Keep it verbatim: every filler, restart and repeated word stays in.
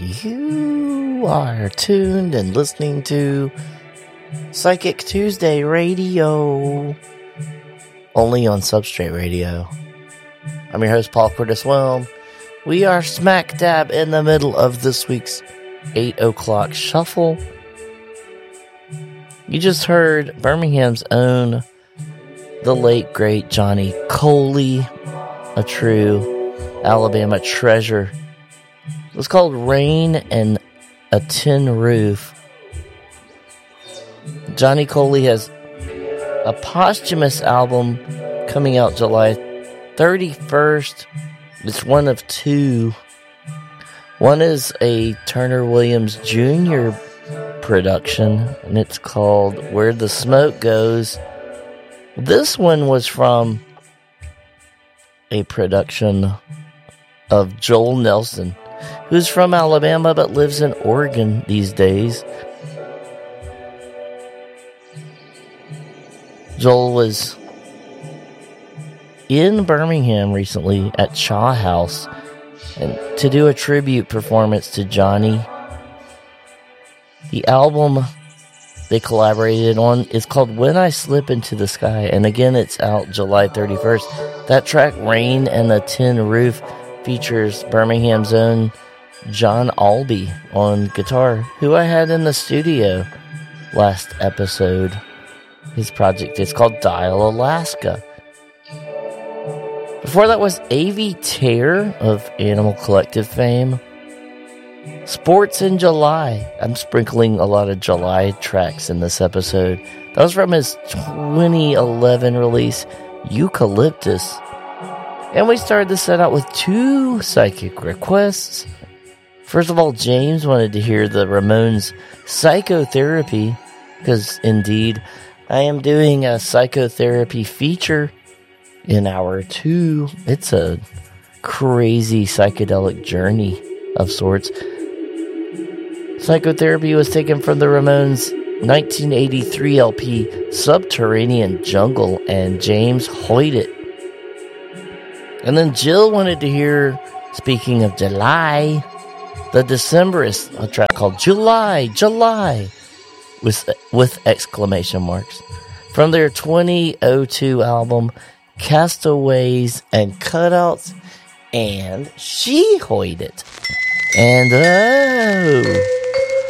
You are tuned and listening to Psychic Tuesday Radio, only on Substrate Radio. I'm your host, Paul Curtis Wilm. We are smack dab in the middle of this week's eight o'clock shuffle. You just heard Birmingham's own, the late great Johnny Coley, a true Alabama treasure. It was called Rain and a Tin Roof. Johnny Coley has a posthumous album coming out July thirty-first. It's one of two. One is a Turner Williams Junior production, and it's called Where the Smoke Goes. This one was from a production of Joel Nelson, who's from Alabama but lives in Oregon these days. Joel was in Birmingham recently at Chaw House and to do a tribute performance to Johnny. The album they collaborated on is called When I Slip Into the Sky, and again it's out July thirty-first. That track, Rain and a Tin Roof, features Birmingham's own John Albee on guitar, who I had in the studio last episode. His project is called Dial Alaska. Before that was Avi Tear of Animal Collective fame. Sports in July. I'm sprinkling a lot of July tracks in this episode. That was from his twenty eleven release, Eucalyptus. And we started the set out with two psychic requests. First of all, James wanted to hear the Ramones Psychotherapy, because indeed, I am doing a psychotherapy feature in hour two. It's a crazy psychedelic journey of sorts. Psychotherapy was taken from the Ramones' nineteen eighty-three L P Subterranean Jungle, and James hoyed it. And then Jill wanted to hear, speaking of July, the Decemberists, a track called July, July, with, with exclamation marks, from their twenty oh two album, Castaways and Cutouts, and she hoyed it. And oh,